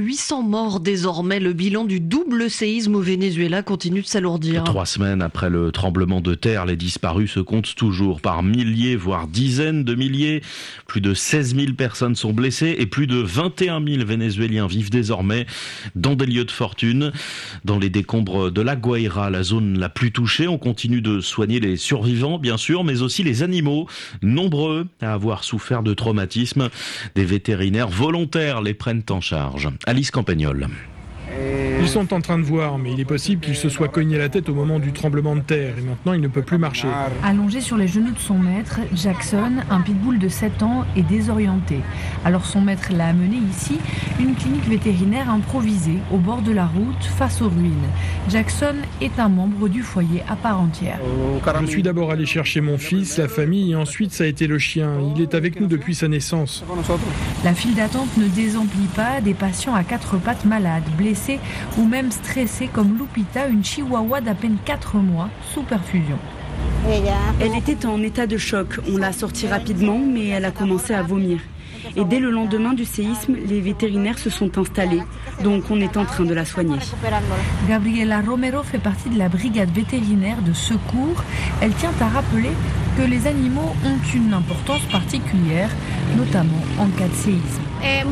800 morts désormais. Le bilan du double séisme au Venezuela continue de s'alourdir. 3 semaines après le tremblement de terre, les disparus se comptent toujours par milliers, voire dizaines de milliers. Plus de 16 000 personnes sont blessées et plus de 21 000 Vénézuéliens vivent désormais dans des lieux de fortune. Dans les décombres de La Guaira, la zone la plus touchée, on continue de soigner les survivants, bien sûr, mais aussi les animaux, nombreux à avoir souffert de traumatismes. Des vétérinaires volontaires les prennent en charge. Alice Campagnol. Ils sont en train de voir, mais il est possible qu'il se soit cogné la tête au moment du tremblement de terre et maintenant il ne peut plus marcher. Allongé sur les genoux de son maître, Jackson, un pitbull de 7 ans, est désorienté. Alors son maître l'a amené ici, une clinique vétérinaire improvisée au bord de la route face aux ruines. Jackson est un membre du foyer à part entière. Je suis d'abord allé chercher mon fils, la famille et ensuite ça a été le chien. Il est avec nous depuis sa naissance. La file d'attente ne désemplit pas des patients à 4 pattes malades, blessés ou même stressée comme Lupita, une chihuahua d'à peine 4 mois, sous perfusion. Elle était en état de choc. On l'a sortie rapidement, mais elle a commencé à vomir. Et dès le lendemain du séisme, les vétérinaires se sont installés. Donc on est en train de la soigner. Gabriela Romero fait partie de la brigade vétérinaire de secours. Elle tient à rappeler que les animaux ont une importance particulière, notamment en cas de séisme.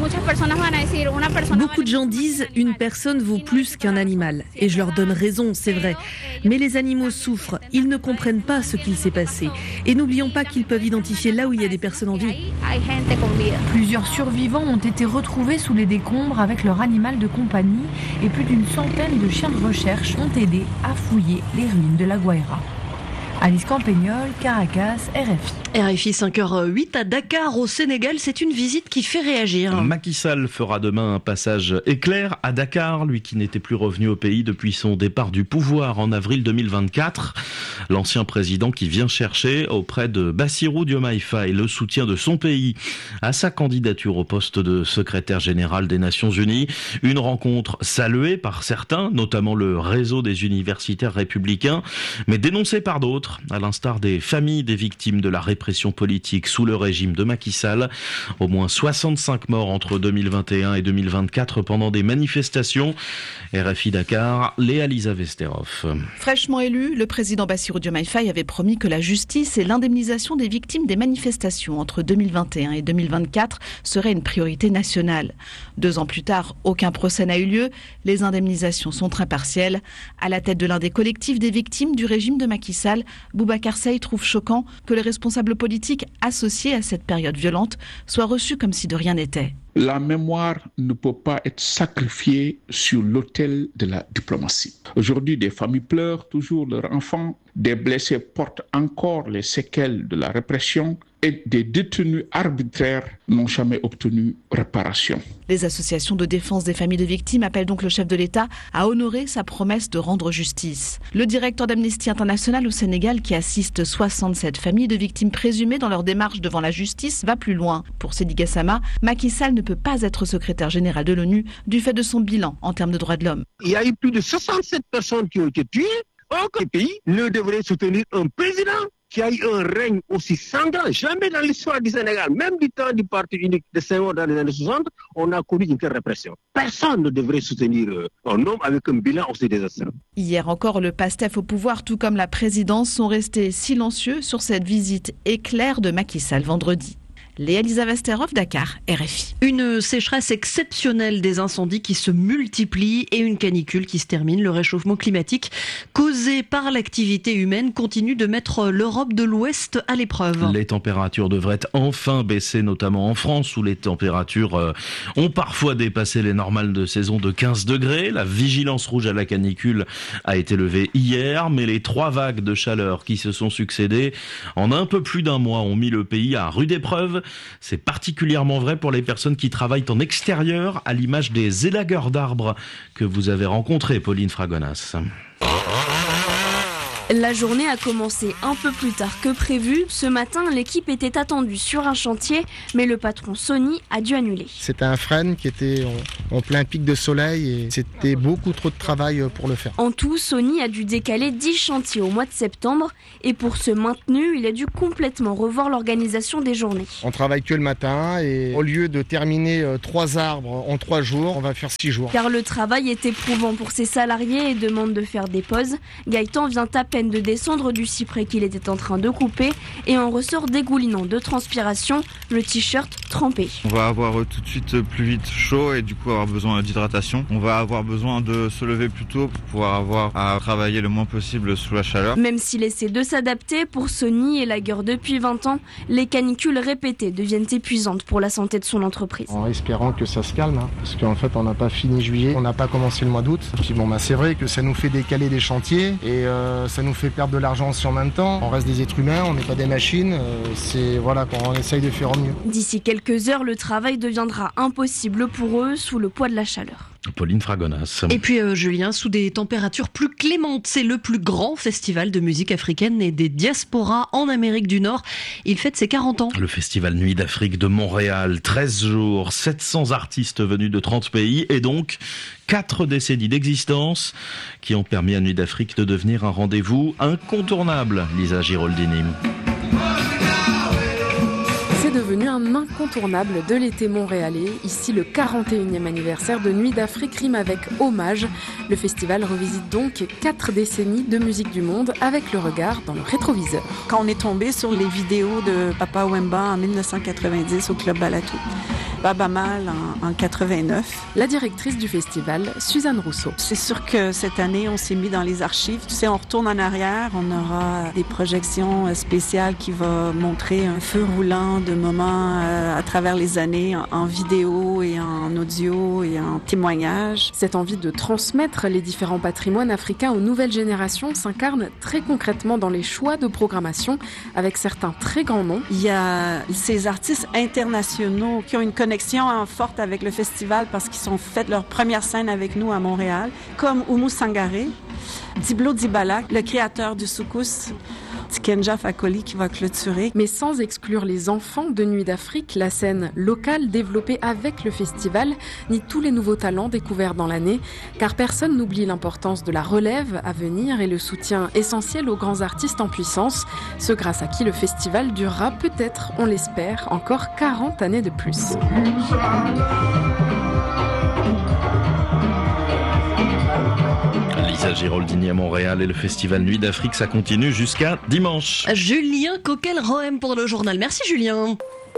Beaucoup de gens disent une personne vaut plus qu'un animal. Et je leur donne raison, c'est vrai. Mais les animaux souffrent, ils ne comprennent pas ce qu'il s'est passé. Et n'oublions pas qu'ils peuvent identifier là où il y a des personnes en vie. Plusieurs survivants ont été retrouvés sous les décombres avec leur animal de compagnie et plus d'une centaine de chiens de recherche ont aidé à fouiller les ruines de La Guaira. Alice Campagnol, Caracas, RFI. RFI 5h08 à Dakar au Sénégal, c'est une visite qui fait réagir. Macky Sall fera demain un passage éclair à Dakar, lui qui n'était plus revenu au pays depuis son départ du pouvoir en avril 2024. L'ancien président qui vient chercher auprès de Bassirou Diomaye Faye le soutien de son pays à sa candidature au poste de secrétaire général des Nations Unies. Une rencontre saluée par certains, notamment le réseau des universitaires républicains, mais dénoncée par d'autres, à l'instar des familles des victimes de la répression politique sous le régime de Macky Sall. Au moins 65 morts entre 2021 et 2024 pendant des manifestations. RFI Dakar, Léa-Lisa Vesterhoff. Fraîchement élu, le président Bassirou Diomaye Faye avait promis que la justice et l'indemnisation des victimes des manifestations entre 2021 et 2024 seraient une priorité nationale. 2 ans plus tard, aucun procès n'a eu lieu. Les indemnisations sont très partielles. À la tête de l'un des collectifs des victimes du régime de Macky Sall, Boubacar Seye trouve choquant que les responsables politiques associés à cette période violente soient reçus comme si de rien n'était. La mémoire ne peut pas être sacrifiée sur l'autel de la diplomatie. Aujourd'hui, des familles pleurent toujours leurs enfants, des blessés portent encore les séquelles de la répression et des détenus arbitraires n'ont jamais obtenu réparation. Les associations de défense des familles de victimes appellent donc le chef de l'État à honorer sa promesse de rendre justice. Le directeur d'Amnesty International au Sénégal, qui assiste 67 familles de victimes présumées dans leur démarche devant la justice, va plus loin. Pour Seydi Gassama, Macky Sall ne peut pas être secrétaire général de l'ONU du fait de son bilan en termes de droits de l'homme. Il y a eu plus de 67 personnes qui ont été tuées. Aucun pays ne devrait soutenir un président qui a eu un règne aussi sanglant. Jamais dans l'histoire du Sénégal, même du temps du parti unique de Senghor dans les années 60, on a connu une telle répression. Personne ne devrait soutenir un homme avec un bilan aussi désastreux. Hier encore, le PASTEF au pouvoir, tout comme la présidence, sont restés silencieux sur cette visite éclair de Macky Sall vendredi. Léa-Lisa Vesterhoff, Dakar, RFI. Une sécheresse exceptionnelle, des incendies qui se multiplient et une canicule qui se termine. Le réchauffement climatique causé par l'activité humaine continue de mettre l'Europe de l'Ouest à l'épreuve. Les températures devraient enfin baisser, notamment en France, où les températures ont parfois dépassé les normales de saison de 15 degrés. La vigilance rouge à la canicule a été levée hier, mais les 3 vagues de chaleur qui se sont succédées en un peu plus d'un mois ont mis le pays à rude épreuve. C'est particulièrement vrai pour les personnes qui travaillent en extérieur, à l'image des élagueurs d'arbres que vous avez rencontrés, Pauline Fragonas. La journée a commencé un peu plus tard que prévu. Ce matin, l'équipe était attendue sur un chantier, mais le patron Sony a dû annuler. C'était un frêne qui était en plein pic de soleil et c'était beaucoup trop de travail pour le faire. En tout, Sony a dû décaler 10 chantiers au mois de septembre et pour ce maintenu, il a dû complètement revoir l'organisation des journées. On travaille que le matin et au lieu de terminer 3 arbres en 3 jours, on va faire 6 jours. Car le travail est éprouvant pour ses salariés et demande de faire des pauses. Gaëtan vient à peine de descendre du cyprès qu'il était en train de couper et en ressort dégoulinant de transpiration, le t-shirt trempé. On va avoir tout de suite plus vite chaud et du coup avoir besoin d'hydratation. On va avoir besoin de se lever plus tôt pour pouvoir avoir à travailler le moins possible sous la chaleur. Même s'il essaie de s'adapter, pour Sony et Lagueur depuis 20 ans, les canicules répétées deviennent épuisantes pour la santé de son entreprise. En espérant que ça se calme, parce qu'en fait on n'a pas fini juillet, on n'a pas commencé le mois d'août. Puis c'est vrai que ça nous fait décaler des chantiers et ça nous fait perdre de l'argent aussi en même temps. On reste des êtres humains, on n'est pas des machines, on essaye de faire au mieux. D'ici quelques heures, le travail deviendra impossible pour eux sous le poids de la chaleur. Pauline Fragonas. Et puis Julien, sous des températures plus clémentes, c'est le plus grand festival de musique africaine et des diasporas en Amérique du Nord. Il fête ses 40 ans. Le festival Nuit d'Afrique de Montréal, 13 jours, 700 artistes venus de 30 pays et donc 4 décennies d'existence qui ont permis à Nuit d'Afrique de devenir un rendez-vous incontournable. Lisa Giraldini. C'est devenu un incontournable de l'été montréalais. Ici, le 41e anniversaire de Nuit d'Afrique rime avec hommage. Le festival revisite donc 4 décennies de musique du monde avec le regard dans le rétroviseur. Quand on est tombé sur les vidéos de Papa Wemba en 1990 au Club Balatou, Baba Mal en 89. La directrice du festival, Suzanne Rousseau. C'est sûr que cette année, on s'est mis dans les archives. Tu sais, on retourne en arrière, on aura des projections spéciales qui vont montrer un feu roulant de moments à travers les années en vidéo et en audio et en témoignage. Cette envie de transmettre les différents patrimoines africains aux nouvelles générations s'incarne très concrètement dans les choix de programmation avec certains très grands noms. Il y a ces artistes internationaux qui ont une connexion forte avec le festival parce qu'ils ont fait leur première scène avec nous à Montréal, comme Oumou Sangaré, Diblo Dibala, le créateur du soukous, Tikenja Fakoli qui va clôturer. Mais sans exclure les enfants de Nuit d'Afrique, la scène locale développée avec le festival, ni tous les nouveaux talents découverts dans l'année, car personne n'oublie l'importance de la relève à venir et le soutien essentiel aux grands artistes en puissance, ceux grâce à qui le festival durera peut-être, on l'espère, encore 40 années de plus. Lisa Giraldini à Montréal et le festival Nuit d'Afrique, ça continue jusqu'à dimanche. Julien Coquel-Rohem pour le journal. Merci Julien.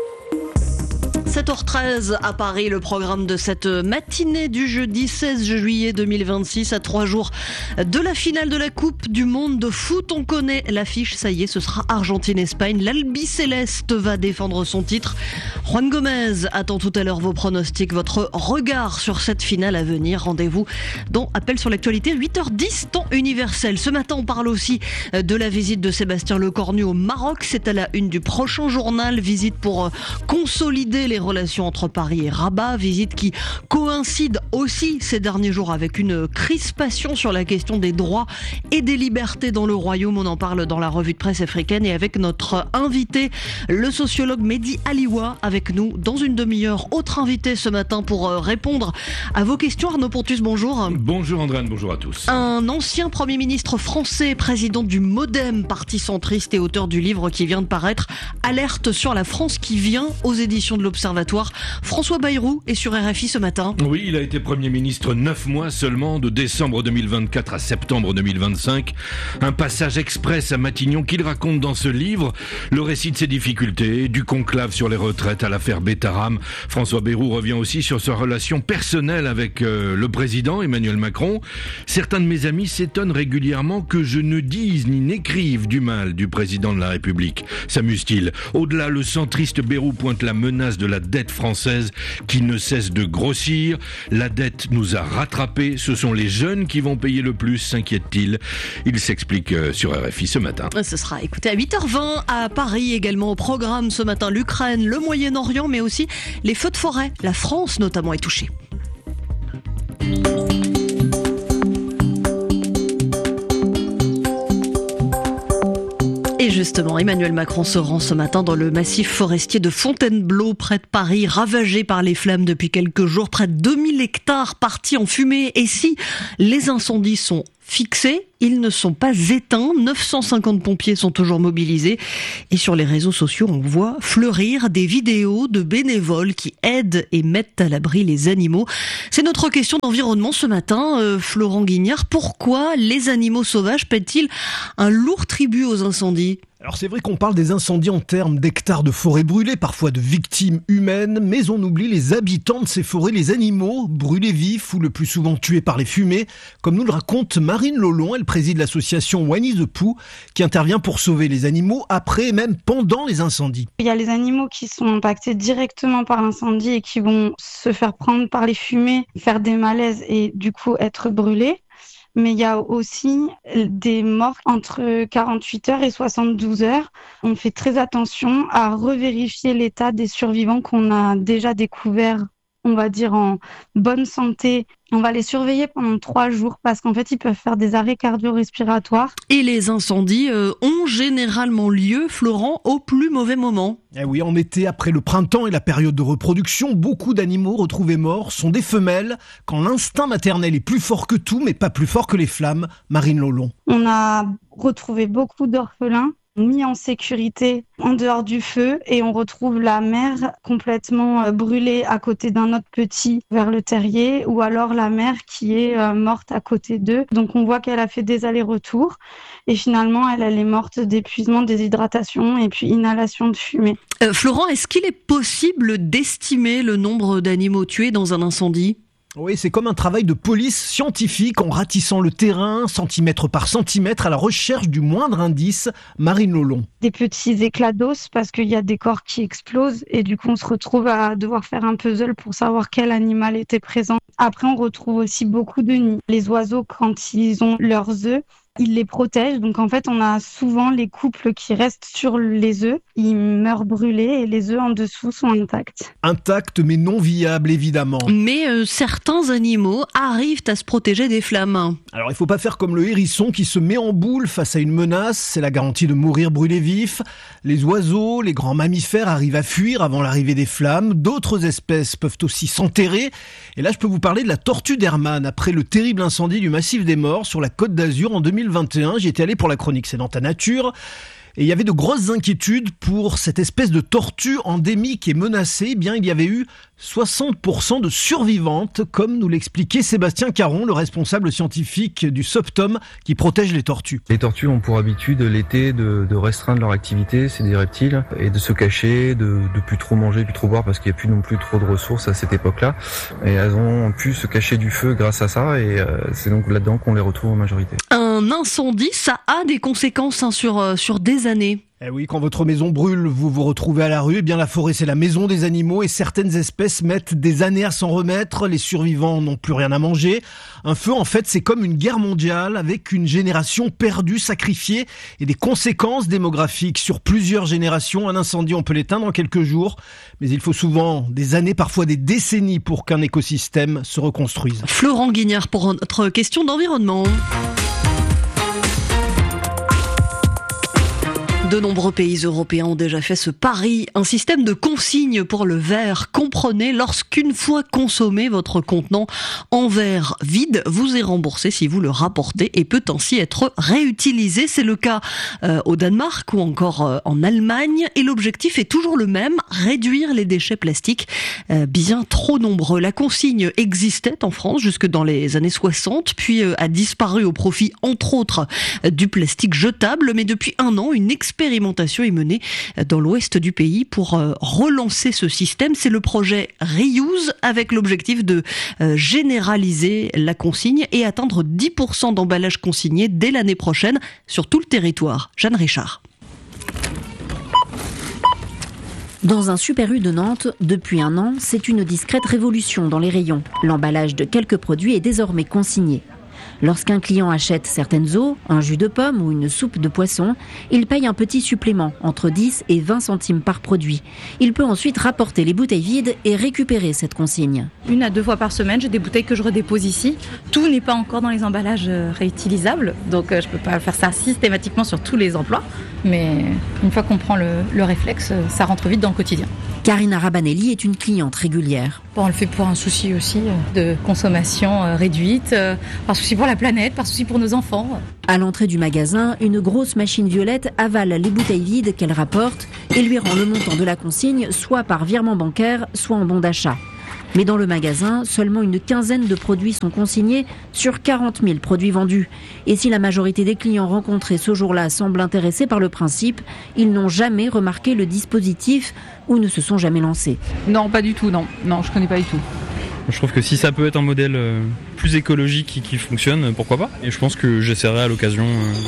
7h13 à Paris, le programme de cette matinée du jeudi 16 juillet 2026 à 3 jours de la finale de la Coupe du Monde de foot. On connaît l'affiche, ça y est, ce sera Argentine-Espagne. L'Albiceleste va défendre son titre. Juan Gomez attend tout à l'heure vos pronostics, votre regard sur cette finale à venir. Rendez-vous dans Appel sur l'actualité, 8h10, temps universel. Ce matin, on parle aussi de la visite de Sébastien Lecornu au Maroc. C'est à la une du prochain journal. Visite pour consolider les relations entre Paris et Rabat, visite qui coïncide aussi ces derniers jours avec une crispation sur la question des droits et des libertés dans le royaume. On en parle dans la revue de presse africaine et avec notre invité, le sociologue Mehdi Aliwa, avec nous dans une demi-heure. Autre invité ce matin pour répondre à vos questions. Arnaud Pontus, bonjour. Bonjour Andréane, bonjour à tous. Un ancien Premier ministre français, président du MoDem, parti centriste et auteur du livre qui vient de paraître, Alerte sur la France qui vient, aux éditions de l'Observatoire. François Bayrou est sur RFI ce matin. Oui, il a été Premier ministre 9 mois seulement, de décembre 2024 à septembre 2025. Un passage express à Matignon qu'il raconte dans ce livre. Le récit de ses difficultés, du conclave sur les retraites à l'affaire Betaram. François Bayrou revient aussi sur sa relation personnelle avec le président Emmanuel Macron. Certains de mes amis s'étonnent régulièrement que je ne dise ni n'écrive du mal du président de la République, s'amuse-t-il. Au-delà, le centriste Bayrou pointe la menace de la dette française qui ne cesse de grossir. La dette nous a rattrapés. Ce sont les jeunes qui vont payer le plus, s'inquiète-t-il. Il s'explique sur RFI ce matin. Ce sera écouté à 8h20 à Paris, également au programme ce matin. L'Ukraine, le Moyen-Orient, mais aussi les feux de forêt. La France notamment est touchée. justement, Emmanuel Macron se rend ce matin dans le massif forestier de Fontainebleau, près de Paris, ravagé par les flammes depuis quelques jours. Près de 2000 hectares partis en fumée. Et si les incendies sont fixés, ils ne sont pas éteints. 950 pompiers sont toujours mobilisés. Et sur les réseaux sociaux, on voit fleurir des vidéos de bénévoles qui aident et mettent à l'abri les animaux. C'est notre question d'environnement ce matin. Florent Guignard, pourquoi les animaux sauvages paient-ils un lourd tribut aux incendies ? Alors c'est vrai qu'on parle des incendies en termes d'hectares de forêts brûlées, parfois de victimes humaines, mais on oublie les habitants de ces forêts, les animaux brûlés vifs ou le plus souvent tués par les fumées, comme nous le raconte Marine Lolon. Elle préside l'association Wany the Pooh, qui intervient pour sauver les animaux après et même pendant les incendies. Il y a les animaux qui sont impactés directement par l'incendie et qui vont se faire prendre par les fumées, faire des malaises et du coup être brûlés. Mais il y a aussi des morts entre 48 heures et 72 heures. On fait très attention à revérifier l'état des survivants qu'on a déjà découverts, on va dire en bonne santé. On va les surveiller pendant 3 jours parce qu'en fait, ils peuvent faire des arrêts cardio-respiratoires. Et les incendies ont généralement lieu, Florent, au plus mauvais moment. Eh oui, en été, après le printemps et la période de reproduction, beaucoup d'animaux retrouvés morts sont des femelles quand l'instinct maternel est plus fort que tout, mais pas plus fort que les flammes. Marine Lolon. On a retrouvé beaucoup d'orphelins mis en sécurité en dehors du feu et on retrouve la mère complètement brûlée à côté d'un autre petit vers le terrier ou alors la mère qui est morte à côté d'eux. Donc on voit qu'elle a fait des allers-retours et finalement elle est morte d'épuisement, déshydratation et puis inhalation de fumée. Florent, est-ce qu'il est possible d'estimer le nombre d'animaux tués dans un incendie ? Oui, c'est comme un travail de police scientifique en ratissant le terrain, centimètre par centimètre, à la recherche du moindre indice. Marine Lolon. Des petits éclats d'os parce qu'il y a des corps qui explosent et du coup on se retrouve à devoir faire un puzzle pour savoir quel animal était présent. Après on retrouve aussi beaucoup de nids. Les oiseaux, quand ils ont leurs œufs, ils les protègent. Donc en fait, on a souvent les couples qui restent sur les œufs. Ils meurent brûlés et les œufs en dessous sont intacts. Intacts mais non viables, évidemment. Mais certains animaux arrivent à se protéger des flammes. Alors il ne faut pas faire comme le hérisson qui se met en boule face à une menace. C'est la garantie de mourir brûlé vif. Les oiseaux, les grands mammifères arrivent à fuir avant l'arrivée des flammes. D'autres espèces peuvent aussi s'enterrer. Et là, je peux vous parler de la tortue d'Hermann. Après le terrible incendie du massif des Morts sur la Côte d'Azur en 2021, j'y étais allé pour la chronique C'est dans ta nature. Et il y avait de grosses inquiétudes pour cette espèce de tortue endémique et menacée. Eh bien, il y avait eu 60% de survivantes, comme nous l'expliquait Sébastien Caron, le responsable scientifique du SOPTOM qui protège les tortues. Les tortues ont pour habitude l'été de restreindre leur activité, c'est des reptiles, et de se cacher, de plus trop manger, plus trop boire parce qu'il n'y a plus non plus trop de ressources à cette époque-là. Et elles ont pu se cacher du feu grâce à ça, et c'est donc là-dedans qu'on les retrouve en majorité. Un incendie, ça a des conséquences sur des années. Eh oui, quand votre maison brûle, vous vous retrouvez à la rue. Eh bien, la forêt, c'est la maison des animaux et certaines espèces mettent des années à s'en remettre. Les survivants n'ont plus rien à manger. Un feu, en fait, c'est comme une guerre mondiale avec une génération perdue, sacrifiée et des conséquences démographiques sur plusieurs générations. Un incendie, on peut l'éteindre en quelques jours, mais il faut souvent des années, parfois des décennies pour qu'un écosystème se reconstruise. Florent Guignard pour notre question d'environnement. De nombreux pays européens ont déjà fait ce pari. Un système de consigne pour le verre. Comprenez, lorsqu'une fois consommé, votre contenant en verre vide vous est remboursé si vous le rapportez et peut ainsi être réutilisé. C'est le cas au Danemark ou encore en Allemagne. Et l'objectif est toujours le même, réduire les déchets plastiques bien trop nombreux. La consigne existait en France jusque dans les années 60, puis a disparu au profit, entre autres, du plastique jetable. Mais depuis 1 an, une expérimentation est menée dans l'ouest du pays pour relancer ce système. C'est le projet Reuse avec l'objectif de généraliser la consigne et atteindre 10% d'emballages consignés dès l'année prochaine sur tout le territoire. Jeanne Richard. Dans un Super U de Nantes, depuis 1 an, c'est une discrète révolution dans les rayons. L'emballage de quelques produits est désormais consigné. Lorsqu'un client achète certaines eaux, un jus de pomme ou une soupe de poisson, il paye un petit supplément, entre 10 et 20 centimes par produit. Il peut ensuite rapporter les bouteilles vides et récupérer cette consigne. 1 à 2 fois par semaine, j'ai des bouteilles que je redépose ici. Tout n'est pas encore dans les emballages réutilisables, donc je ne peux pas faire ça systématiquement sur tous les emplois. Mais une fois qu'on prend le réflexe, ça rentre vite dans le quotidien. Karina Rabanelli est une cliente régulière. On le fait pour un souci aussi de consommation réduite, par souci pour la planète, par souci pour nos enfants. À l'entrée du magasin, une grosse machine violette avale les bouteilles vides qu'elle rapporte et lui rend le montant de la consigne soit par virement bancaire, soit en bon d'achat. Mais dans le magasin, seulement une quinzaine de produits sont consignés sur 40 000 produits vendus. Et si la majorité des clients rencontrés ce jour-là semblent intéressés par le principe, ils n'ont jamais remarqué le dispositif ou ne se sont jamais lancés. Non, pas du tout, non, je connais pas du tout. Je trouve que si ça peut être un modèle plus écologique qui fonctionne, pourquoi pas. Et je pense que j'essaierai à l'occasion.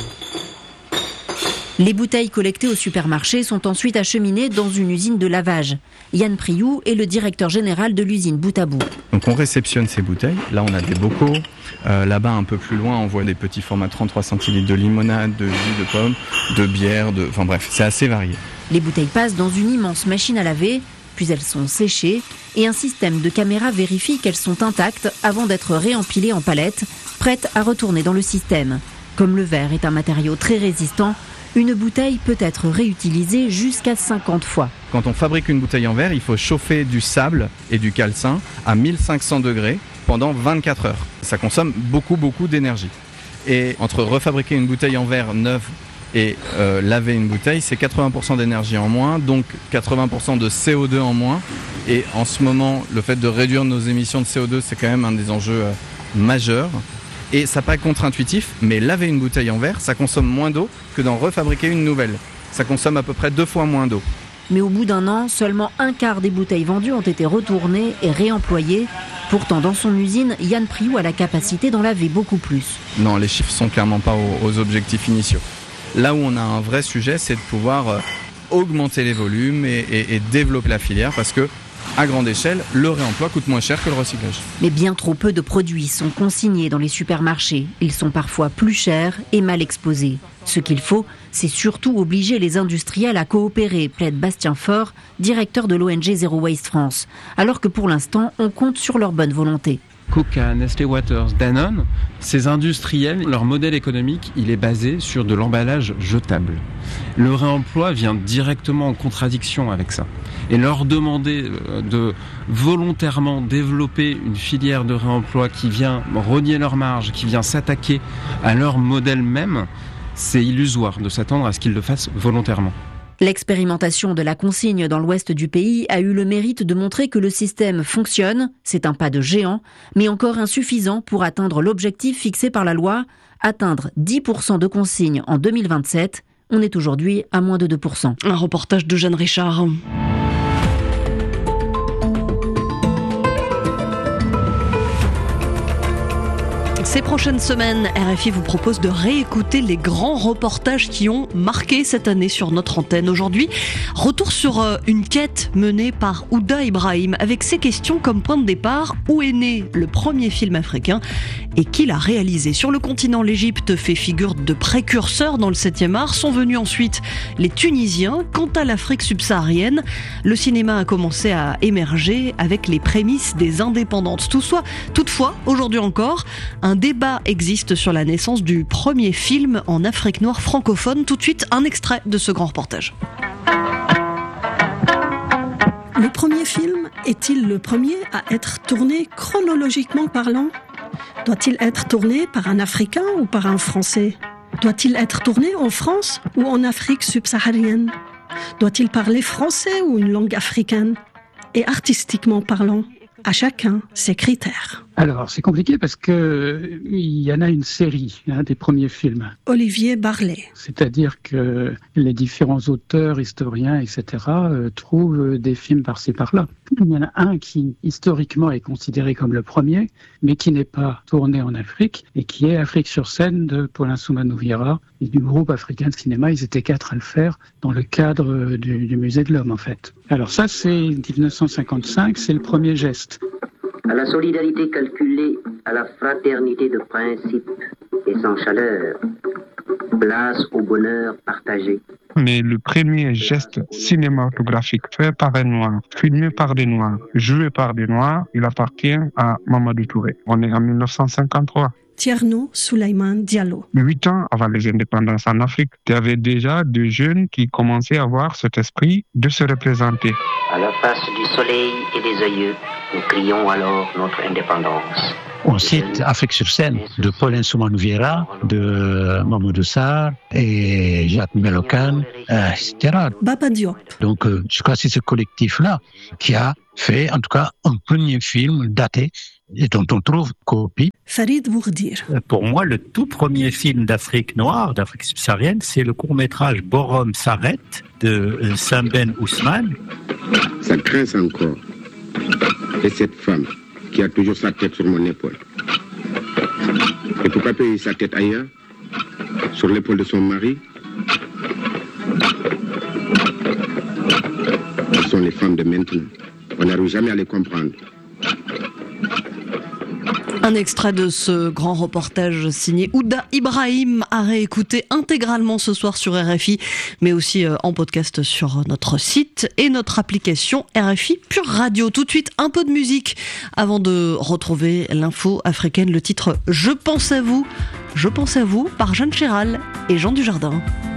Les bouteilles collectées au supermarché sont ensuite acheminées dans une usine de lavage. Yann Priou est le directeur général de l'usine Bout à Bout. Donc on réceptionne ces bouteilles. Là on a des bocaux. Là-bas un peu plus loin on voit des petits formats 33 centilitres de limonade, de jus de pomme, de bière, enfin bref, c'est assez varié. Les bouteilles passent dans une immense machine à laver, puis elles sont séchées et un système de caméra vérifie qu'elles sont intactes avant d'être réempilées en palettes, prêtes à retourner dans le système. Comme le verre est un matériau très résistant, une bouteille peut être réutilisée jusqu'à 50 fois. Quand on fabrique une bouteille en verre, il faut chauffer du sable et du calcin à 1500 degrés pendant 24 heures. Ça consomme beaucoup d'énergie. Et entre refabriquer une bouteille en verre neuve et laver une bouteille, c'est 80% d'énergie en moins, donc 80% de CO2 en moins. Et en ce moment, le fait de réduire nos émissions de CO2, c'est quand même un des enjeux majeurs. Et ça paraît contre-intuitif, mais laver une bouteille en verre, ça consomme moins d'eau que d'en refabriquer une nouvelle. Ça consomme à peu près 2 fois moins d'eau. Mais au bout d'un an, seulement un quart des bouteilles vendues ont été retournées et réemployées. Pourtant, dans son usine, Yann Priou a la capacité d'en laver beaucoup plus. Non, les chiffres sont clairement pas aux objectifs initiaux. Là où on a un vrai sujet, c'est de pouvoir augmenter les volumes et développer la filière parce que à grande échelle, le réemploi coûte moins cher que le recyclage. Mais bien trop peu de produits sont consignés dans les supermarchés. Ils sont parfois plus chers et mal exposés. Ce qu'il faut, c'est surtout obliger les industriels à coopérer, plaide Bastien Faure, directeur de l'ONG Zero Waste France. Alors que pour l'instant, on compte sur leur bonne volonté. Coca, Nestlé Waters, Danone, ces industriels, leur modèle économique, il est basé sur de l'emballage jetable. Le réemploi vient directement en contradiction avec ça. Et leur demander de volontairement développer une filière de réemploi qui vient renier leur marge, qui vient s'attaquer à leur modèle même, c'est illusoire de s'attendre à ce qu'ils le fassent volontairement. L'expérimentation de la consigne dans l'ouest du pays a eu le mérite de montrer que le système fonctionne. C'est un pas de géant, mais encore insuffisant pour atteindre l'objectif fixé par la loi, atteindre 10% de consignes en 2027. On est aujourd'hui à moins de 2%. Un reportage de Jeanne Richard. Ces prochaines semaines, RFI vous propose de réécouter les grands reportages qui ont marqué cette année sur notre antenne. Aujourd'hui, retour sur une quête menée par Ouda Ibrahim avec ces questions comme point de départ. Où est né le premier film africain et qui l'a réalisé? Sur le continent, l'Égypte fait figure de précurseur dans le 7e art. Sont venus ensuite les Tunisiens. Quant à l'Afrique subsaharienne, le cinéma a commencé à émerger avec les prémices des indépendances. Toutefois, aujourd'hui encore, un débat existe sur la naissance du premier film en Afrique noire francophone. Tout de suite, un extrait de ce grand reportage. Le premier film est-il le premier à être tourné chronologiquement parlant ? Doit-il être tourné par un Africain ou par un Français ? Doit-il être tourné en France ou en Afrique subsaharienne ? Doit-il parler français ou une langue africaine ? Et artistiquement parlant, à chacun ses critères. Alors, c'est compliqué parce que il y en a une série des premiers films. Olivier Barlet. C'est-à-dire que les différents auteurs, historiens, etc. trouvent des films par-ci par-là. Il y en a un qui, historiquement, est considéré comme le premier, mais qui n'est pas tourné en Afrique, et qui est Afrique sur scène de Paulin Soumanou-Vieira et du groupe africain de cinéma. Ils étaient 4 à le faire dans le cadre du Musée de l'Homme, en fait. Alors ça, c'est 1955, c'est le premier geste. À la solidarité calculée, à la fraternité de principe et sans chaleur, place au bonheur partagé. Mais le premier geste cinématographique fait par un Noir, filmé par des Noirs, joué par des Noirs, il appartient à Mamadou Touré. On est en 1953. Thierno Souleymane Diallo. 8 ans avant les indépendances en Afrique, il y avait déjà des jeunes qui commençaient à avoir cet esprit de se représenter. À la face du soleil et des œilleux, nous crions alors notre indépendance. On cite Afrique sur scène de Paul Nsoumanou Vieira, de Mamadou Sarr et Jacques Melocan, etc. Baba Diop. Donc je crois que c'est ce collectif-là qui a fait en tout cas un premier film daté et dont on trouve copie. Farid Bourdir. Pour moi, le tout premier film d'Afrique noire, d'Afrique subsaharienne, c'est le court-métrage Borom s'arrête de Samben Ousmane. Ça grince encore. Et cette femme qui a toujours sa tête sur mon épaule. Et pourquoi payer sa tête ailleurs, sur l'épaule de son mari? Ce sont les femmes de maintenant. On n'arrive jamais à les comprendre. Un extrait de ce grand reportage signé Ouda Ibrahim à réécouter intégralement ce soir sur RFI, mais aussi en podcast sur notre site et notre application RFI Pure Radio. Tout de suite, un peu de musique avant de retrouver l'info africaine. Le titre Je pense à vous par Jeanne Chéral et Jean Dujardin.